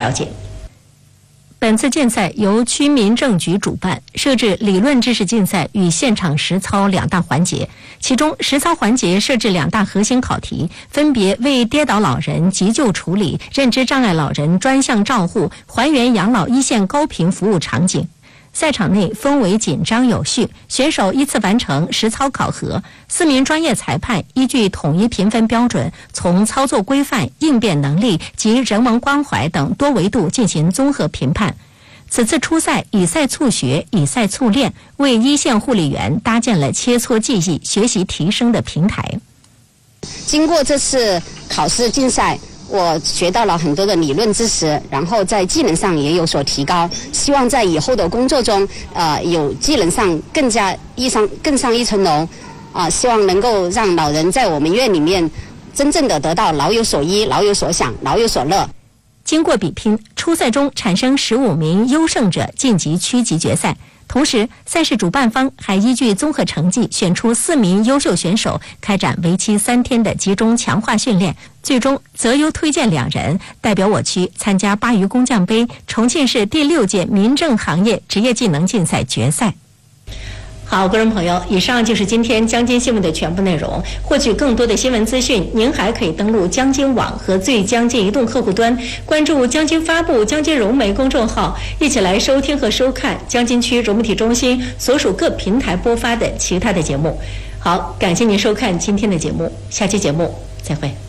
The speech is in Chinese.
了解。本次竞赛由区民政局主办，设置理论知识竞赛与现场实操2大环节。其中，实操环节设置2大核心考题，分别为跌倒老人急救处理、认知障碍老人专项照护，还原养老一线高频服务场景。赛场内氛围紧张有序，选手依次完成实操考核，4名专业裁判依据统一评分标准，从操作规范、应变能力及人文关怀等多维度进行综合评判。此次初赛以赛促学、以赛促练，为一线护理员搭建了切磋技艺、学习提升的平台。 经过这次考试竞赛，我学到了很多的理论知识，然后在技能上也有所提高。希望在以后的工作中，有技能上更上一层楼，希望能够让老人在我们院里面真正的得到老有所依、老有所想、老有所乐。 经过比拼，初赛中产生15名优胜者晋级区级决赛。同时，赛事主办方还依据综合成绩选出4名优秀选手，开展为期3天的集中强化训练，最终择优推荐2人代表我区参加鲅鱼工匠杯重庆市第6届民政行业职业技能竞赛决赛。好，观众朋友，以上就是今天江津新闻的全部内容。获取更多的新闻资讯，您还可以登录江津网和最江津移动客户端，关注江津发布、江津融媒公众号，一起来收听和收看江津区融媒体中心所属各平台播发的其他的节目。好，感谢您收看今天的节目，下期节目再会。